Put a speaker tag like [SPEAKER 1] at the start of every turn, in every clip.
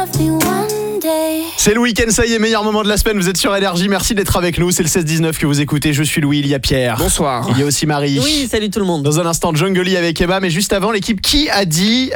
[SPEAKER 1] C'est le week-end, ça y est, meilleur moment de la semaine, vous êtes sur Énergie, merci d'être avec nous, c'est le 16-19 que vous écoutez, je suis Louis, il y a Pierre.
[SPEAKER 2] Bonsoir.
[SPEAKER 1] Il y a aussi Marie.
[SPEAKER 3] Oui, salut tout le monde.
[SPEAKER 1] Dans un instant, Jungle avec Emma, mais juste avant, l'équipe qui a dit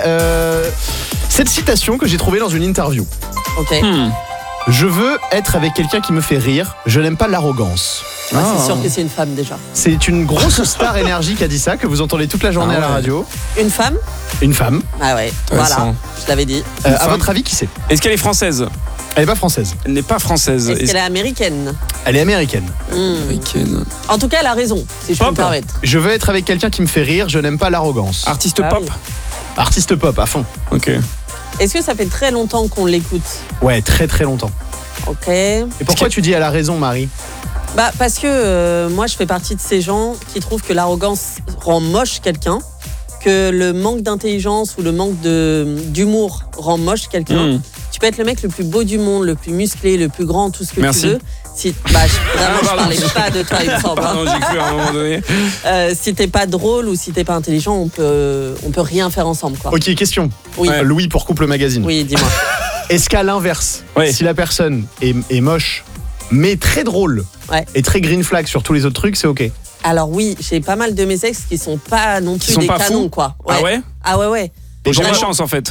[SPEAKER 1] cette citation que j'ai trouvée dans une interview.
[SPEAKER 3] Ok.
[SPEAKER 1] Je veux être avec quelqu'un qui me fait rire, je n'aime pas l'arrogance.
[SPEAKER 3] C'est sûr que c'est une femme déjà.
[SPEAKER 1] C'est une grosse star Énergie qui a dit ça, que vous entendez toute la journée à la radio.
[SPEAKER 3] Une femme ?
[SPEAKER 1] Une femme.
[SPEAKER 3] Ah ouais, voilà, je l'avais dit.
[SPEAKER 1] À votre avis, qui c'est ?
[SPEAKER 2] Est-ce qu'elle est française ?
[SPEAKER 1] Elle n'est pas française.
[SPEAKER 2] Elle n'est pas française.
[SPEAKER 3] Est-ce qu'elle est américaine ?
[SPEAKER 1] Elle est américaine.
[SPEAKER 2] Américaine.
[SPEAKER 3] En tout cas, elle a raison, si je peux me permettre.
[SPEAKER 1] Je veux être avec quelqu'un qui me fait rire, je n'aime pas l'arrogance.
[SPEAKER 2] Artiste
[SPEAKER 3] Ah
[SPEAKER 2] pop
[SPEAKER 3] oui.
[SPEAKER 1] Artiste pop, à fond.
[SPEAKER 2] Ok.
[SPEAKER 3] Est-ce que ça fait très longtemps qu'on l'écoute ?
[SPEAKER 1] Ouais, très très longtemps.
[SPEAKER 3] Ok.
[SPEAKER 1] Et pourquoi tu dis elle a raison, Marie ?
[SPEAKER 3] Bah parce que moi je fais partie de ces gens qui trouvent que l'arrogance rend moche quelqu'un, que le manque d'intelligence ou le manque d'humour rend moche quelqu'un. Tu peux être le mec le plus beau du monde, le plus musclé, le plus grand, tout ce que
[SPEAKER 2] Merci.
[SPEAKER 3] tu veux. Vraiment, je parlais pas de toi, il me semble.
[SPEAKER 2] Pardon, j'ai cru à un moment donné.
[SPEAKER 3] Si t'es pas drôle ou si t'es pas intelligent, on peut rien faire ensemble, quoi.
[SPEAKER 1] Ok, question.
[SPEAKER 3] Oui.
[SPEAKER 1] Louis pour Couple Magazine.
[SPEAKER 3] Oui, dis-moi.
[SPEAKER 1] Est-ce qu'à l'inverse,
[SPEAKER 2] Ouais.
[SPEAKER 1] si la personne est moche, mais très drôle,
[SPEAKER 3] Ouais.
[SPEAKER 1] et très green flag sur tous les autres trucs, c'est ok ?
[SPEAKER 3] Alors oui, j'ai pas mal de mes ex qui sont pas non
[SPEAKER 2] Qui
[SPEAKER 3] plus
[SPEAKER 2] sont
[SPEAKER 3] des
[SPEAKER 2] pas
[SPEAKER 3] canons,
[SPEAKER 2] fous
[SPEAKER 3] quoi.
[SPEAKER 2] Ah ouais ?
[SPEAKER 3] Ah ouais.
[SPEAKER 2] Ils ont de la
[SPEAKER 3] Vraiment.
[SPEAKER 2] chance en fait.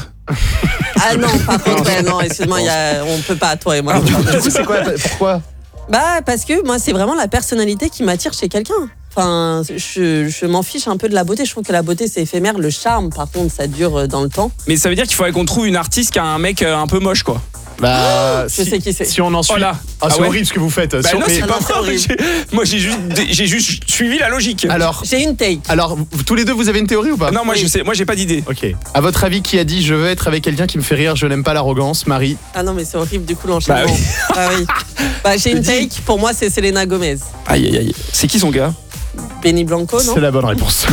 [SPEAKER 3] Ah non, par contre, ouais, non, excuse-moi, on peut pas, toi et moi.
[SPEAKER 1] Du coup, c'est quoi ? Pourquoi ?
[SPEAKER 3] Bah parce que moi c'est vraiment la personnalité qui m'attire chez quelqu'un. Enfin, je m'en fiche un peu de la beauté. Je trouve que la beauté c'est éphémère. Le charme, par contre, ça dure dans le temps.
[SPEAKER 2] Mais ça veut dire qu'il faudrait qu'on trouve une artiste qui a un mec un peu moche quoi.
[SPEAKER 1] Bah,
[SPEAKER 3] je sais qui c'est.
[SPEAKER 1] Si on en suit.
[SPEAKER 2] Oh là.
[SPEAKER 1] Ah, c'est
[SPEAKER 2] Ah ouais.
[SPEAKER 1] horrible ce que vous faites.
[SPEAKER 2] Bah
[SPEAKER 1] Si on-
[SPEAKER 2] non,
[SPEAKER 1] mais-
[SPEAKER 2] c'est pas
[SPEAKER 3] c'est
[SPEAKER 2] vrai.
[SPEAKER 3] horrible.
[SPEAKER 2] Moi j'ai juste suivi la logique.
[SPEAKER 1] Alors,
[SPEAKER 3] J'ai une take.
[SPEAKER 1] tous les deux, vous avez une théorie ou pas ?
[SPEAKER 2] Non, moi
[SPEAKER 3] Oui.
[SPEAKER 2] je sais, moi j'ai pas d'idée.
[SPEAKER 1] Ok. À votre avis, qui a dit je veux être avec quelqu'un qui me fait rire, je n'aime pas l'arrogance ? Marie.
[SPEAKER 3] Ah non, mais c'est horrible du coup l'enchaînement.
[SPEAKER 2] Bah oui.
[SPEAKER 3] Ah oui. Bah j'ai une
[SPEAKER 1] Dis.
[SPEAKER 3] take. Pour moi, c'est Selena Gomez.
[SPEAKER 2] Aïe aïe aïe. C'est qui son gars ?
[SPEAKER 3] Benny Blanco, non ?
[SPEAKER 1] C'est la bonne réponse.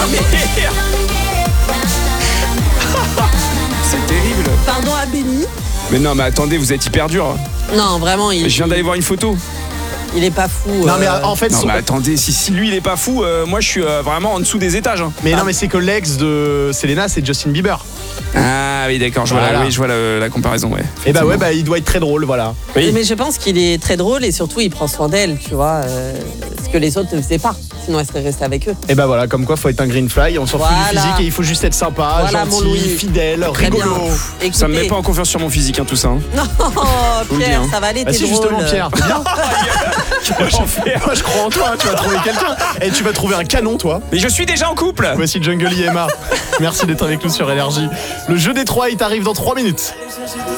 [SPEAKER 2] C'est terrible.
[SPEAKER 3] Pardon à Benny.
[SPEAKER 2] Mais non, mais attendez, vous êtes hyper dur.
[SPEAKER 3] Non, vraiment,
[SPEAKER 2] Je viens d'aller voir une photo.
[SPEAKER 3] il est pas fou.
[SPEAKER 1] Non, mais en fait,
[SPEAKER 2] Non,
[SPEAKER 1] son-
[SPEAKER 2] mais attendez, si lui il est pas fou, moi je suis vraiment en dessous des étages. Hein.
[SPEAKER 1] mais non, mais c'est que l'ex de Selena, c'est Justin Bieber.
[SPEAKER 2] Ah oui, d'accord, je vois,
[SPEAKER 1] Voilà.
[SPEAKER 2] je vois la comparaison, ouais.
[SPEAKER 1] Et bah ouais, bah il doit être très drôle, voilà.
[SPEAKER 2] Oui.
[SPEAKER 3] Mais je pense qu'il est très drôle et surtout il prend soin d'elle, tu vois, ce que les autres ne faisaient pas. Sinon elle serait restée avec eux.
[SPEAKER 1] Et bah voilà, comme quoi faut être un green fly, on s'en fout du
[SPEAKER 3] Voilà.
[SPEAKER 1] physique et il faut juste être sympa,
[SPEAKER 3] Voilà, mon
[SPEAKER 1] gentil,
[SPEAKER 3] Louis.
[SPEAKER 1] fidèle,
[SPEAKER 3] Très
[SPEAKER 1] rigolo.
[SPEAKER 3] bien. Écoutez.
[SPEAKER 2] Ça me met pas en confiance sur mon physique, hein, tout ça. Hein.
[SPEAKER 3] Non,
[SPEAKER 2] vous le dis,
[SPEAKER 3] Pierre,
[SPEAKER 2] hein.
[SPEAKER 3] ça va aller,
[SPEAKER 1] Ah
[SPEAKER 3] t'es
[SPEAKER 1] si,
[SPEAKER 3] drôle.
[SPEAKER 1] justement, Pierre, t'es bien. Moi je crois en toi, tu vas trouver quelqu'un. Et tu vas trouver un canon, toi.
[SPEAKER 2] Mais je suis déjà en couple.
[SPEAKER 1] Voici Jungle et Emma. Merci d'être avec nous sur Énergie. Le jeu des 3, il t'arrive dans 3 minutes.